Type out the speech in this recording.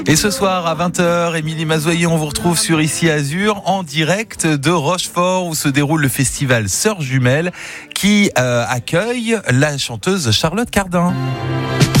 Et ce soir à 20h, Émilie Mazoyer, on vous retrouve sur Ici Azur en direct de Rochefort où se déroule le festival Sœurs Jumelles qui accueille la chanteuse Charlotte Cardin.